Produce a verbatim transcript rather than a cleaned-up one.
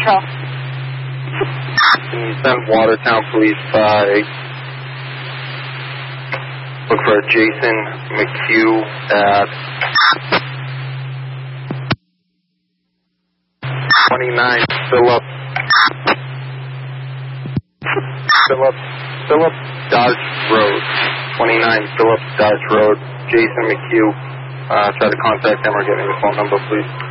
Control. Can you send Watertown Police by, look for Jason McHugh at twenty-nine Philip, Philip, Philip Dodge Road, twenty-nine Philip Dodge Road, Jason McHugh. Uh, try to contact him or get me the phone number, please.